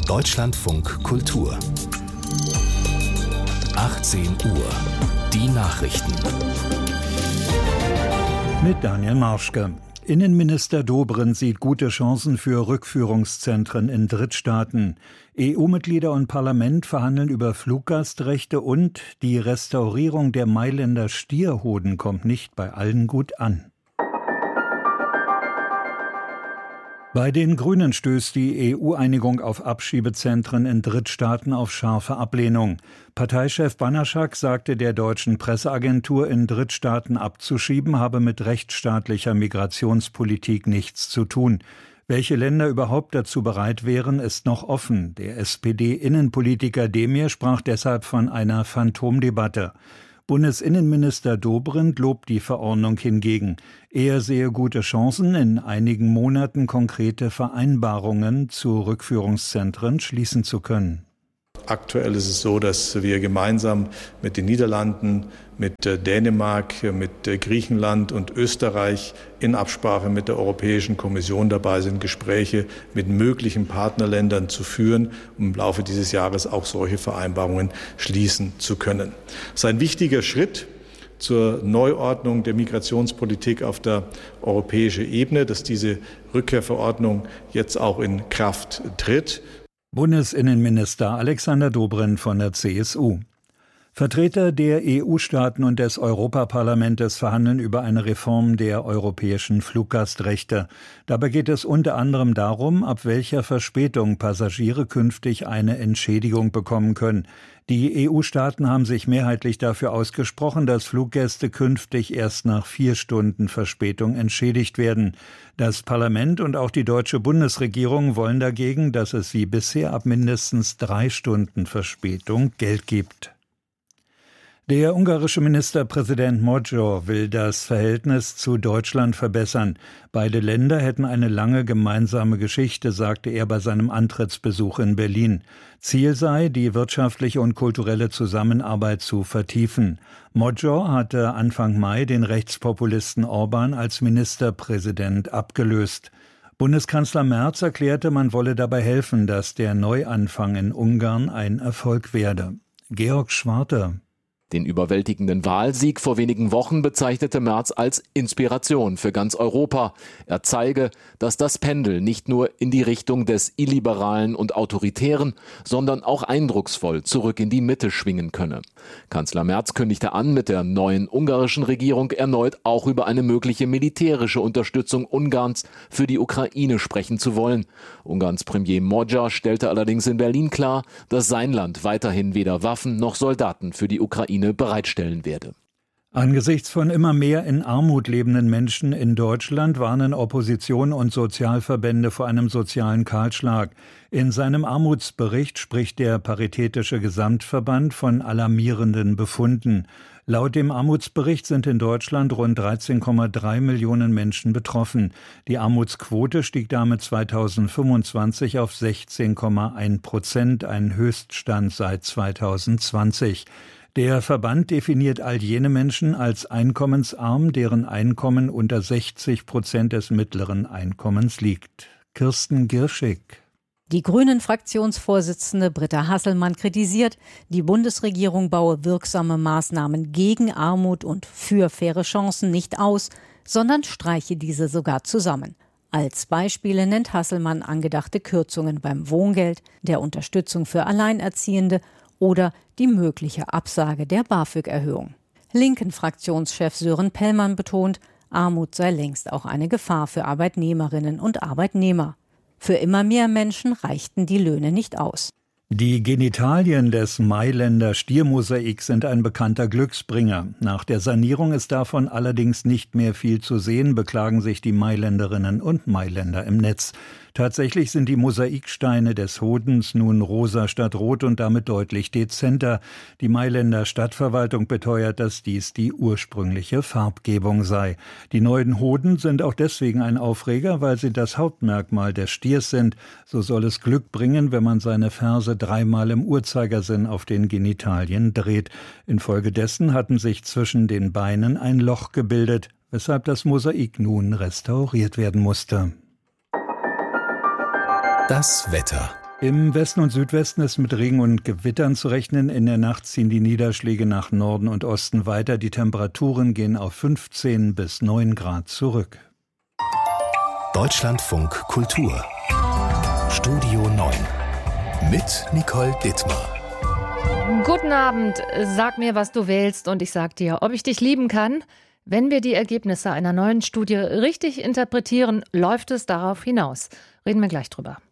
Deutschlandfunk Kultur 18 Uhr. Die Nachrichten. Mit Daniel Marschke. Innenminister Dobrindt sieht gute Chancen für Rückführungszentren in Drittstaaten. EU-Mitglieder und Parlament verhandeln über Fluggastrechte und die Restaurierung der Mailänder Stierhoden kommt nicht bei allen gut an. Bei den Grünen stößt die EU-Einigung auf Abschiebezentren in Drittstaaten auf scharfe Ablehnung. Parteichef Banaschak sagte der deutschen Presseagentur, in Drittstaaten abzuschieben, habe mit rechtsstaatlicher Migrationspolitik nichts zu tun. Welche Länder überhaupt dazu bereit wären, ist noch offen. Der SPD-Innenpolitiker Demir sprach deshalb von einer Phantomdebatte. Bundesinnenminister Dobrindt lobt die Verordnung hingegen. Er sehe gute Chancen, in einigen Monaten konkrete Vereinbarungen zu Rückführungszentren schließen zu können. Aktuell ist es so, dass wir gemeinsam mit den Niederlanden, mit Dänemark, mit Griechenland und Österreich in Absprache mit der Europäischen Kommission dabei sind, Gespräche mit möglichen Partnerländern zu führen, um im Laufe dieses Jahres auch solche Vereinbarungen schließen zu können. Das ist ein wichtiger Schritt zur Neuordnung der Migrationspolitik auf der europäischen Ebene, dass diese Rückkehrverordnung jetzt auch in Kraft tritt. Bundesinnenminister Alexander Dobrindt von der CSU. Vertreter der EU-Staaten und des Europaparlamentes verhandeln über eine Reform der europäischen Fluggastrechte. Dabei geht es unter anderem darum, ab welcher Verspätung Passagiere künftig eine Entschädigung bekommen können. Die EU-Staaten haben sich mehrheitlich dafür ausgesprochen, dass Fluggäste künftig erst nach 4 Stunden Verspätung entschädigt werden. Das Parlament und auch die deutsche Bundesregierung wollen dagegen, dass es wie bisher ab mindestens 3 Stunden Verspätung Geld gibt. Der ungarische Ministerpräsident Magyar will das Verhältnis zu Deutschland verbessern. Beide Länder hätten eine lange gemeinsame Geschichte, sagte er bei seinem Antrittsbesuch in Berlin. Ziel sei, die wirtschaftliche und kulturelle Zusammenarbeit zu vertiefen. Magyar hatte Anfang Mai den Rechtspopulisten Orbán als Ministerpräsident abgelöst. Bundeskanzler Merz erklärte, man wolle dabei helfen, dass der Neuanfang in Ungarn ein Erfolg werde. Georg Schwarte. Den überwältigenden Wahlsieg vor wenigen Wochen bezeichnete Merz als Inspiration für ganz Europa. Er zeige, dass das Pendel nicht nur in die Richtung des Illiberalen und Autoritären, sondern auch eindrucksvoll zurück in die Mitte schwingen könne. Kanzler Merz kündigte an, mit der neuen ungarischen Regierung erneut auch über eine mögliche militärische Unterstützung Ungarns für die Ukraine sprechen zu wollen. Ungarns Premier Magyar stellte allerdings in Berlin klar, dass sein Land weiterhin weder Waffen noch Soldaten für die Ukraine bereitstellen werde. Angesichts von immer mehr in Armut lebenden Menschen in Deutschland warnen Opposition und Sozialverbände vor einem sozialen Kahlschlag. In seinem Armutsbericht spricht der Paritätische Gesamtverband von alarmierenden Befunden. Laut dem Armutsbericht sind in Deutschland rund 13,3 Millionen Menschen betroffen. Die Armutsquote stieg damit 2025 auf 16,1%, ein Höchststand seit 2020. Der Verband definiert all jene Menschen als einkommensarm, deren Einkommen unter 60% des mittleren Einkommens liegt. Kirsten Girschig. Die Grünen-Fraktionsvorsitzende Britta Hasselmann kritisiert, die Bundesregierung baue wirksame Maßnahmen gegen Armut und für faire Chancen nicht aus, sondern streiche diese sogar zusammen. Als Beispiele nennt Hasselmann angedachte Kürzungen beim Wohngeld, der Unterstützung für Alleinerziehende oder die mögliche Absage der BAföG-Erhöhung. Linken-Fraktionschef Sören Pellmann betont, Armut sei längst auch eine Gefahr für Arbeitnehmerinnen und Arbeitnehmer. Für immer mehr Menschen reichten die Löhne nicht aus. Die Genitalien des Mailänder Stiermosaiks sind ein bekannter Glücksbringer. Nach der Sanierung ist davon allerdings nicht mehr viel zu sehen, beklagen sich die Mailänderinnen und Mailänder im Netz. Tatsächlich sind die Mosaiksteine des Hodens nun rosa statt rot und damit deutlich dezenter. Die Mailänder Stadtverwaltung beteuert, dass dies die ursprüngliche Farbgebung sei. Die neuen Hoden sind auch deswegen ein Aufreger, weil sie das Hauptmerkmal des Stiers sind. So soll es Glück bringen, wenn man seine Ferse 3-mal im Uhrzeigersinn auf den Genitalien dreht. Infolgedessen hatten sich zwischen den Beinen ein Loch gebildet, weshalb das Mosaik nun restauriert werden musste. Das Wetter. Im Westen und Südwesten ist mit Regen und Gewittern zu rechnen. In der Nacht ziehen die Niederschläge nach Norden und Osten weiter. Die Temperaturen gehen auf 15 bis 9 Grad zurück. Deutschlandfunk Kultur. Studio 9. Mit Nicole Dittmar. Guten Abend. Sag mir, was du wählst und ich sag dir, ob ich dich lieben kann. Wenn wir die Ergebnisse einer neuen Studie richtig interpretieren, läuft es darauf hinaus. Reden wir gleich drüber.